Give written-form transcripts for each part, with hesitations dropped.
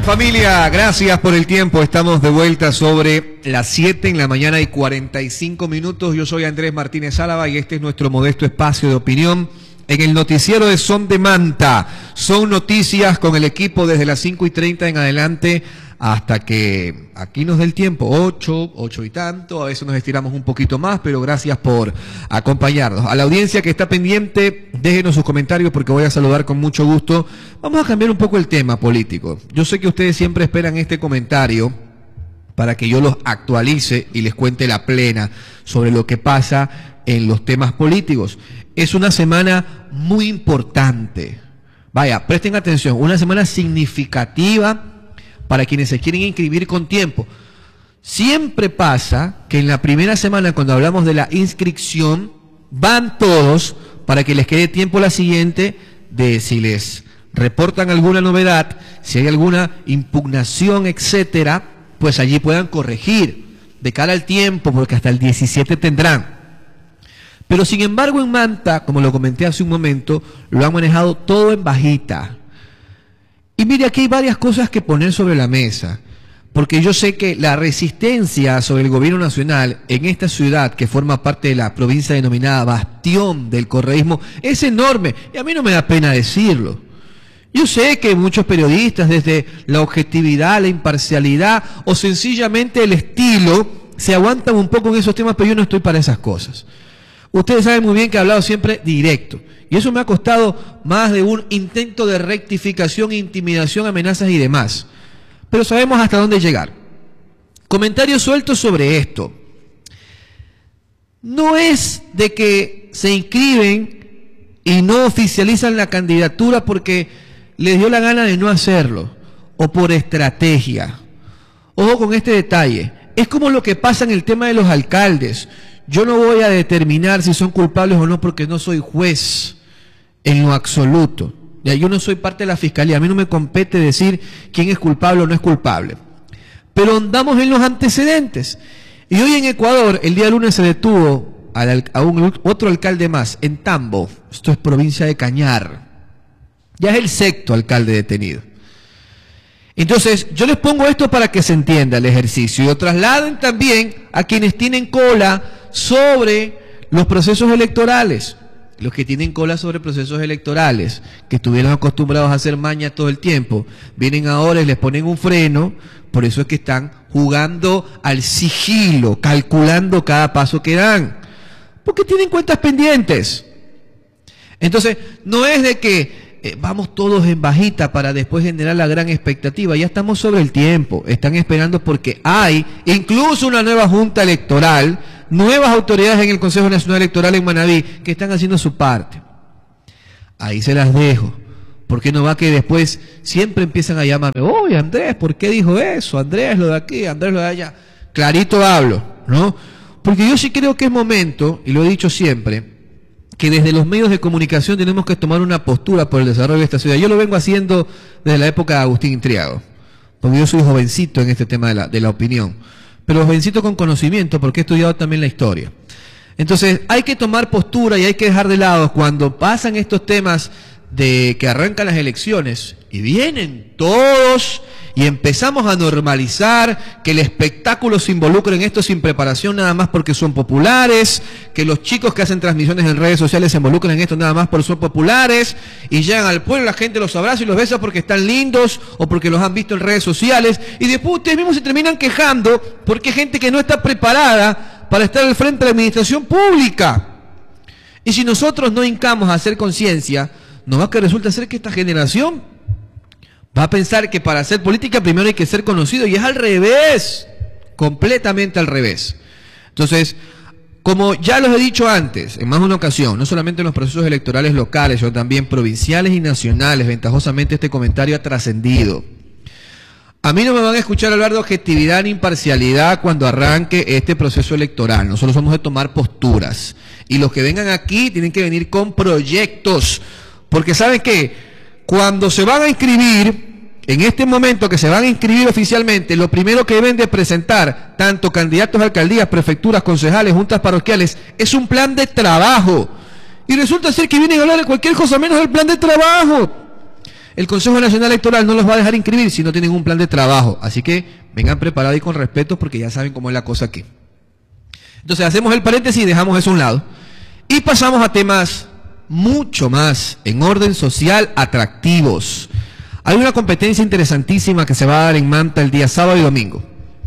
familia, gracias por el tiempo. Estamos de vuelta sobre las 7 en la mañana y 45 minutos. Yo soy Andrés Martínez Álava y este es nuestro modesto espacio de opinión en el noticiero de Son de Manta. Son noticias con el equipo desde las 5:30 en adelante hasta que aquí nos dé el tiempo, 8 y tanto, a veces nos estiramos un poquito más, pero gracias por acompañarnos. A la audiencia que está pendiente, déjenos sus comentarios porque voy a saludar con mucho gusto. Vamos a cambiar un poco el tema político. Yo sé que ustedes siempre esperan este comentario para que yo los actualice y les cuente la plena sobre lo que pasa en los temas políticos. Es una semana muy importante. Vaya, presten atención, una semana significativa para quienes se quieren inscribir con tiempo. Siempre pasa que en la primera semana, cuando hablamos de la inscripción, van todos para que les quede tiempo la siguiente de si les reportan alguna novedad, si hay alguna impugnación, etcétera, pues allí puedan corregir de cara al tiempo, porque hasta el 17 tendrán. Pero sin embargo en Manta, como lo comenté hace un momento, lo han manejado todo en bajita. Y mire, aquí hay varias cosas que poner sobre la mesa, porque yo sé que la resistencia sobre el gobierno nacional en esta ciudad, que forma parte de la provincia denominada bastión del correísmo, es enorme, y a mí no me da pena decirlo. Yo sé que muchos periodistas, desde la objetividad, la imparcialidad, o sencillamente el estilo, se aguantan un poco en esos temas, pero yo no estoy para esas cosas. Ustedes saben muy bien que he hablado siempre directo. Y eso me ha costado más de un intento de rectificación, intimidación, amenazas y demás. Pero sabemos hasta dónde llegar. Comentarios sueltos sobre esto. No es de que se inscriben y no oficializan la candidatura porque les dio la gana de no hacerlo, o por estrategia. Ojo con este detalle. Es como lo que pasa en el tema de los alcaldes. Yo no voy a determinar si son culpables o no porque no soy juez en lo absoluto. Ya, yo no soy parte de la fiscalía, a mí no me compete decir quién es culpable o no es culpable. Pero andamos en los antecedentes. Y hoy en Ecuador, el día lunes se detuvo a otro alcalde más, en Tambo, esto es provincia de Cañar. Ya es el sexto alcalde detenido. Entonces, yo les pongo esto para que se entienda el ejercicio y lo trasladen también a quienes tienen cola sobre los procesos electorales. Los que tienen cola sobre procesos electorales, que estuvieron acostumbrados a hacer maña todo el tiempo, vienen ahora y les ponen un freno, por eso es que están jugando al sigilo, calculando cada paso que dan, porque tienen cuentas pendientes. Entonces, no es de que vamos todos en bajita para después generar la gran expectativa, ya estamos sobre el tiempo, están esperando porque hay incluso una nueva junta electoral, nuevas autoridades en el Consejo Nacional Electoral en Manabí que están haciendo su parte. Ahí se las dejo, porque no va que después siempre empiezan a llamarme, oye Andrés, ¿por qué dijo eso? Andrés lo de aquí, Andrés lo de allá. Clarito hablo, ¿no? Porque yo sí creo que es momento, y lo he dicho siempre, que desde los medios de comunicación tenemos que tomar una postura por el desarrollo de esta ciudad. Yo lo vengo haciendo desde la época de Agustín Intriago, porque yo soy jovencito en este tema de la opinión, pero jovencito con conocimiento, porque he estudiado también la historia. Entonces, hay que tomar postura y hay que dejar de lado cuando pasan estos temas de que arrancan las elecciones y vienen todos y empezamos a normalizar que el espectáculo se involucre en esto sin preparación nada más porque son populares, que los chicos que hacen transmisiones en redes sociales se involucran en esto nada más porque son populares y llegan al pueblo, la gente los abraza y los besa porque están lindos o porque los han visto en redes sociales y después ustedes mismos se terminan quejando porque hay gente que no está preparada para estar al frente de la administración pública. Y si nosotros no hincamos a hacer conciencia, no va que resulta ser que esta generación va a pensar que para hacer política primero hay que ser conocido y es al revés, completamente al revés. Entonces, como ya los he dicho antes, en más de una ocasión, no solamente en los procesos electorales locales, sino también provinciales y nacionales, ventajosamente este comentario ha trascendido. A mí no me van a escuchar hablar de objetividad ni imparcialidad cuando arranque este proceso electoral. Nosotros somos de tomar posturas. Y los que vengan aquí tienen que venir con proyectos. Porque ¿saben qué? Cuando se van a inscribir, en este momento que se van a inscribir oficialmente, lo primero que deben de presentar, tanto candidatos a alcaldías, prefecturas, concejales, juntas parroquiales, es un plan de trabajo. Y resulta ser que vienen a hablar de cualquier cosa menos del plan de trabajo. el Consejo Nacional Electoral no los va a dejar inscribir si no tienen un plan de trabajo. Así que vengan preparados y con respeto porque ya saben cómo es la cosa aquí. Entonces hacemos el paréntesis y dejamos eso a un lado. Y pasamos a temas mucho más en orden social atractivos. Hay una competencia interesantísima que se va a dar en Manta el día sábado y domingo.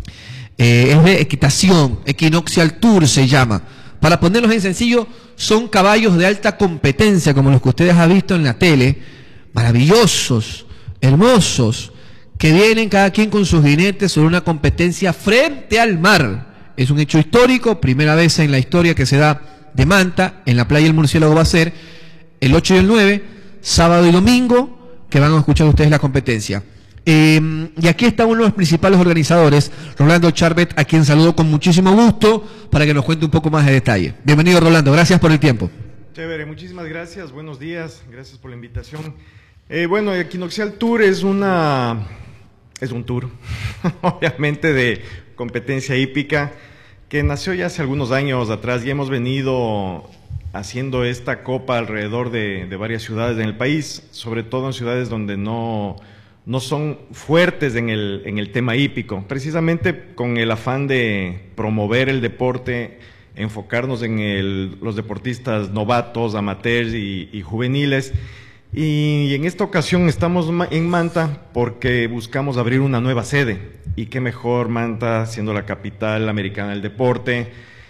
Es de equitación, Equinoxial Tour se llama. Para ponerlos en sencillo, son caballos de alta competencia, como los que ustedes han visto en la tele, maravillosos, hermosos, que vienen cada quien con sus jinetes sobre una competencia frente al mar. Es un hecho histórico, primera vez en la historia que se da de Manta, en la playa El Murciélago va a ser el 8 y el 9, sábado y domingo, que van a escuchar ustedes la competencia. Y aquí está uno de los principales organizadores, Rolando Charbet, a quien saludo con muchísimo gusto para que nos cuente un poco más de detalle. Bienvenido, Rolando, gracias por el tiempo. Chévere, muchísimas gracias, buenos días, gracias por la invitación. Bueno, Equinoxial Tour es un tour, obviamente de competencia hípica, que nació ya hace algunos años atrás y hemos venido haciendo esta copa alrededor de varias ciudades en el país, sobre todo en ciudades donde no son fuertes en el tema hípico, precisamente con el afán de promover el deporte, enfocarnos en los deportistas novatos, amateurs y juveniles. Y en esta ocasión estamos en Manta porque buscamos abrir una nueva sede, y qué mejor Manta siendo la capital americana del deporte,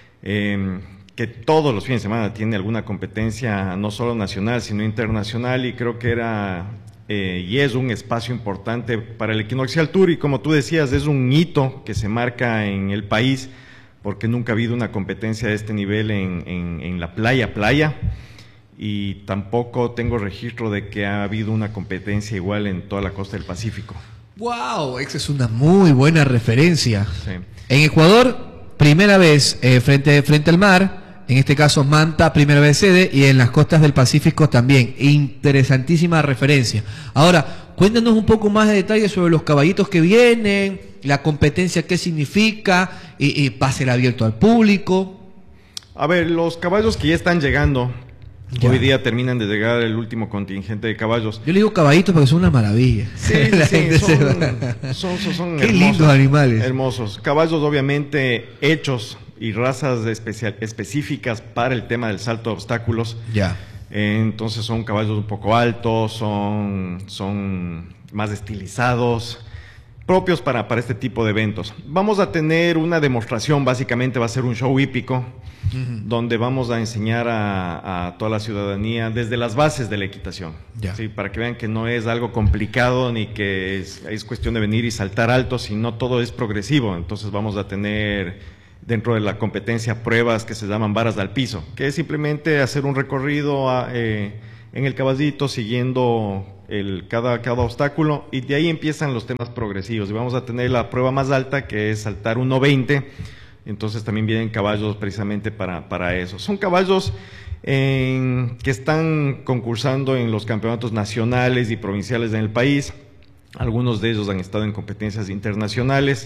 que todos los fines de semana tiene alguna competencia no solo nacional sino internacional, y creo que era y es un espacio importante para el Equinoxial Tour, y como tú decías, es un hito que se marca en el país porque nunca ha habido una competencia de este nivel en la playa, y tampoco tengo registro de que ha habido una competencia igual en toda la costa del Pacífico. ¡Wow! Esa es una muy buena referencia. Sí. En Ecuador, primera vez frente al mar. En este caso Manta, primera vez sede, y en las costas del Pacífico también. Interesantísima referencia. Ahora, cuéntanos un poco más de detalles sobre los caballitos que vienen, la competencia, qué significa, y pase abierto al público. A ver, los caballos que ya están llegando, ya. Hoy día terminan de llegar el último contingente de caballos. Yo le digo caballitos porque son una maravilla. Sí, son qué lindos animales. Hermosos. Caballos obviamente hechos y razas específicas para el tema del salto de obstáculos. Ya. Entonces son caballos un poco altos, son más estilizados, propios para este tipo de eventos. Vamos a tener una demostración, básicamente va a ser un show hípico, donde vamos a enseñar a toda la ciudadanía desde las bases de la equitación, ¿sí? Para que vean que no es algo complicado ni que es cuestión de venir y saltar alto, sino todo es progresivo. Entonces vamos a tener dentro de la competencia pruebas que se llaman varas al piso, que es simplemente hacer un recorrido en el caballito siguiendo cada obstáculo, y de ahí empiezan los temas progresivos. Y vamos a tener la prueba más alta, que es saltar 1.20. Entonces también vienen caballos precisamente para eso. Son caballos que están concursando en los campeonatos nacionales y provinciales en el país. Algunos de ellos han estado en competencias internacionales.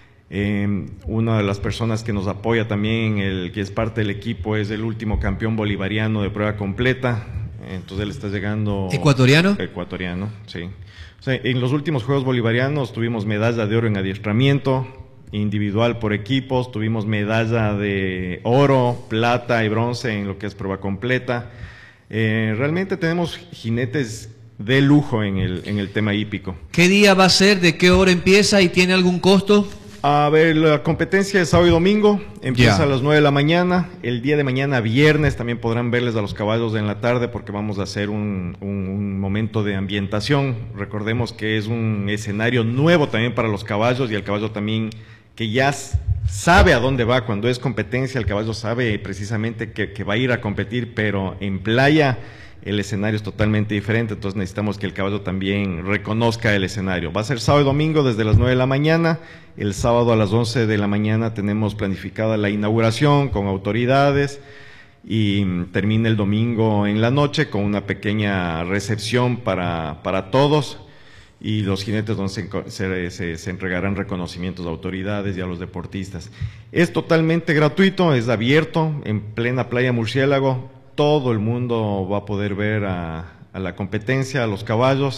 Una de las personas que nos apoya también, que es parte del equipo, es el último campeón bolivariano de prueba completa. Entonces él está llegando... ¿Ecuatoriano? Ecuatoriano, sí. O sea, en los últimos Juegos Bolivarianos tuvimos medalla de oro en adiestramiento individual por equipos, tuvimos medalla de oro, plata y bronce en lo que es prueba completa. Realmente tenemos jinetes de lujo en el tema hípico. ¿Qué día va a ser? ¿De qué hora empieza? ¿Y tiene algún costo? A ver, la competencia es sábado y domingo, empieza a las 9 de la mañana, el día de mañana viernes también podrán verles a los caballos en la tarde porque vamos a hacer un momento de ambientación. Recordemos que es un escenario nuevo también para los caballos, y el caballo también que ya sabe a dónde va. Cuando es competencia el caballo sabe precisamente que va a ir a competir, pero en playa el escenario es totalmente diferente, entonces necesitamos que el caballo también reconozca el escenario. Va a ser sábado y domingo desde las 9 de la mañana, el sábado a las 11 de la mañana tenemos planificada la inauguración con autoridades, y termina el domingo en la noche con una pequeña recepción para todos, y los jinetes donde se entregarán reconocimientos a autoridades y a los deportistas. Es totalmente gratuito, es abierto, en plena playa Murciélago. Todo el mundo va a poder ver a la competencia, a los caballos,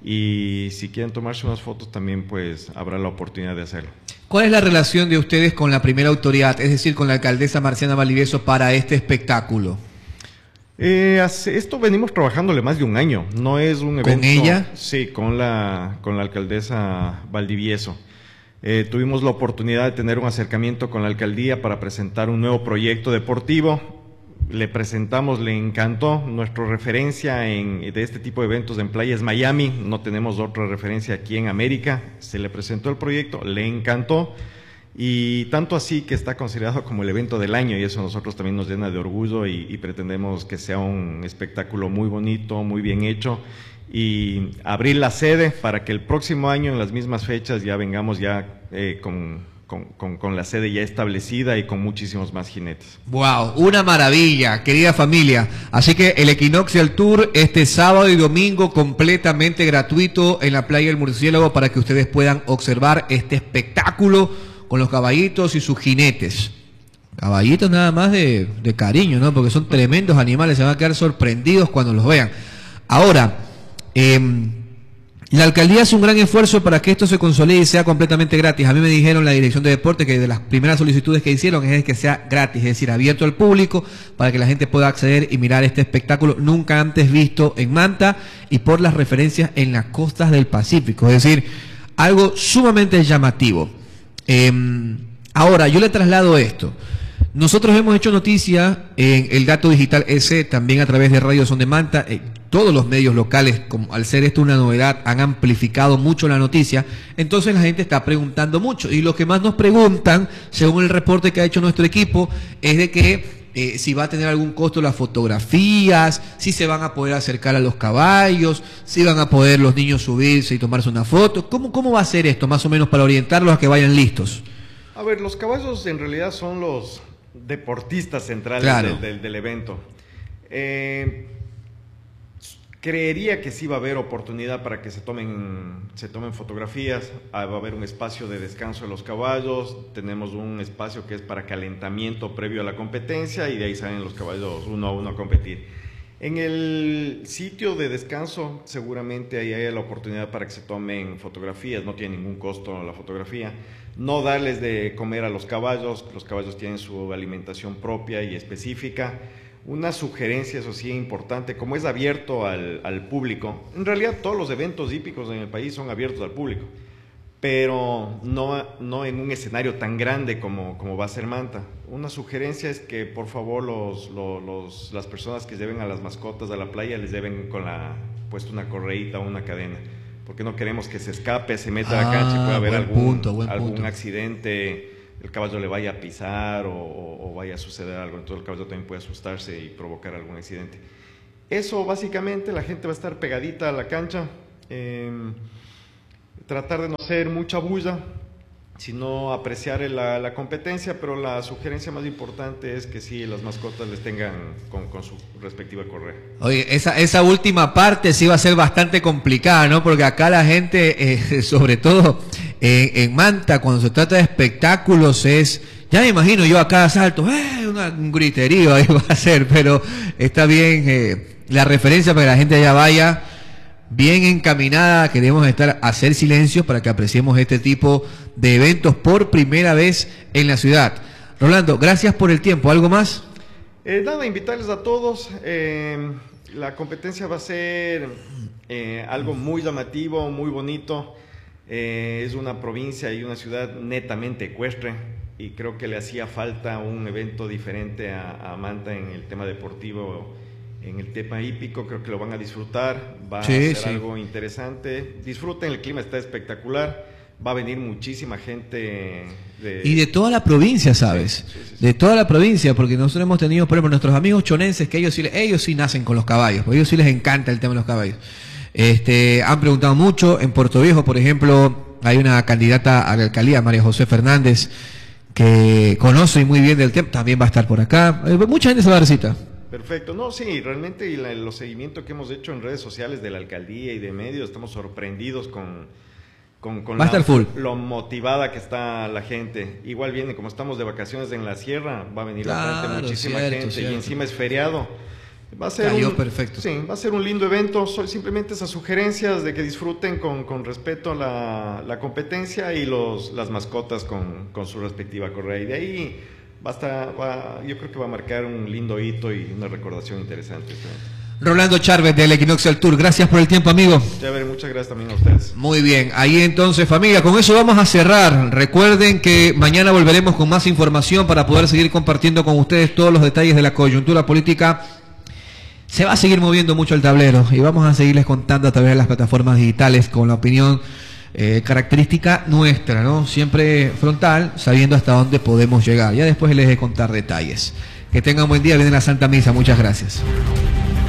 y si quieren tomarse unas fotos también pues habrá la oportunidad de hacerlo. ¿Cuál es la relación de ustedes con la primera autoridad, es decir, con la alcaldesa Marciana Valdivieso para este espectáculo? Esto venimos trabajándole más de un año, no es un evento. ¿Con ella? Sí, con la alcaldesa Valdivieso. Tuvimos la oportunidad de tener un acercamiento con la alcaldía para presentar un nuevo proyecto deportivo. Le presentamos, le encantó. Nuestra referencia de este tipo de eventos en playa es Miami, no tenemos otra referencia aquí en América. Se le presentó el proyecto, le encantó, y tanto así que está considerado como el evento del año, y eso a nosotros también nos llena de orgullo, y pretendemos que sea un espectáculo muy bonito, muy bien hecho, y abrir la sede para que el próximo año en las mismas fechas ya vengamos ya con la sede ya establecida y con muchísimos más jinetes. ¡Wow! Una maravilla, querida familia. Así que el Equinoccial Tour este sábado y domingo completamente gratuito en la playa del Murciélago para que ustedes puedan observar este espectáculo con los caballitos y sus jinetes. Caballitos nada más de cariño, ¿no? Porque son tremendos animales, se van a quedar sorprendidos cuando los vean. Ahora, la alcaldía hace un gran esfuerzo para que esto se consolide y sea completamente gratis. A mí me dijeron la dirección de deporte que de las primeras solicitudes que hicieron es que sea gratis, es decir, abierto al público para que la gente pueda acceder y mirar este espectáculo nunca antes visto en Manta y por las referencias en las costas del Pacífico. Es decir, algo sumamente llamativo. Ahora, yo le traslado esto. Nosotros hemos hecho noticia en el Dato Digital S, también a través de Radio Son de Manta. Todos los medios locales, como al ser esto una novedad, han amplificado mucho la noticia. Entonces la gente está preguntando mucho. Y lo que más nos preguntan, según el reporte que ha hecho nuestro equipo, es de que si va a tener algún costo las fotografías, si se van a poder acercar a los caballos, si van a poder los niños subirse y tomarse una foto. ¿Cómo va a ser esto, más o menos, para orientarlos a que vayan listos? A ver, los caballos en realidad son los deportistas centrales, claro, del evento. Creería que sí va a haber oportunidad para que se tomen fotografías. Va a haber un espacio de descanso de los caballos, tenemos un espacio que es para calentamiento previo a la competencia, y de ahí salen los caballos uno a uno a competir. En el sitio de descanso seguramente ahí hay la oportunidad para que se tomen fotografías, no tiene ningún costo la fotografía. No darles de comer a los caballos tienen su alimentación propia y específica. Una sugerencia, eso sí, importante, como es abierto al público, en realidad todos los eventos hípicos en el país son abiertos al público, pero no en un escenario tan grande como va a ser Manta. Una sugerencia es que por favor las personas que lleven a las mascotas a la playa les lleven puesto una correíta o una cadena, porque no queremos que se escape, se meta a la cancha y pueda haber algún accidente, el caballo le vaya a pisar o vaya a suceder algo, entonces el caballo también puede asustarse y provocar algún accidente. Eso básicamente, la gente va a estar pegadita a la cancha, tratar de no hacer mucha bulla, sino apreciar la competencia, pero la sugerencia más importante es que sí, las mascotas les tengan con su respectiva correa. Oye, esa última parte sí va a ser bastante complicada, ¿no? Porque acá la gente, sobre todo en Manta, cuando se trata de espectáculos, ya me imagino yo a cada salto, un griterío ahí va a ser, pero está bien la referencia para que la gente allá vaya bien encaminada. Queremos hacer silencio para que apreciemos este tipo de eventos por primera vez en la ciudad. Rolando, gracias por el tiempo. ¿Algo más? Nada, invitarles a todos. La competencia va a ser algo muy llamativo, muy bonito. Es una provincia y una ciudad netamente ecuestre, y creo que le hacía falta un evento diferente a Manta en el tema deportivo. En el tema hípico creo que lo van a disfrutar, va a ser algo interesante. Disfruten, el clima está espectacular, va a venir muchísima gente y de toda la provincia, ¿sabes? Sí. De toda la provincia, porque nosotros hemos tenido, por ejemplo, nuestros amigos chonenses, que ellos sí nacen con los caballos, porque ellos sí les encanta el tema de los caballos. Han preguntado mucho. En Puerto Viejo, por ejemplo, hay una candidata a la alcaldía, María José Fernández, que conoce muy bien del tema, también va a estar por acá. Mucha gente se va a dar cita. Perfecto, no, sí, realmente los seguimientos que hemos hecho en redes sociales de la alcaldía y de medios, estamos sorprendidos con lo motivada que está la gente. Igual viene, como estamos de vacaciones en la sierra, va a venir bastante, muchísima gente, y encima es feriado. Va a ser perfecto. Sí, va a ser un lindo evento. Simplemente esas sugerencias de que disfruten con respeto a la competencia y las mascotas con su respectiva correa. Y de ahí yo creo que va a marcar un lindo hito y una recordación interesante este evento. Rolando Chávez del Equinoxial Tour, gracias por el tiempo, amigo. Chévere, muchas gracias también a ustedes. Muy bien, ahí entonces, familia, con eso vamos a cerrar. Recuerden que mañana volveremos con más información para poder seguir compartiendo con ustedes todos los detalles de la coyuntura política. Se va a seguir moviendo mucho el tablero y vamos a seguirles contando a través de las plataformas digitales con la opinión característica nuestra, ¿no? Siempre frontal, sabiendo hasta dónde podemos llegar. Ya después les de contar detalles. Que tengan un buen día, viene la Santa Misa, muchas gracias.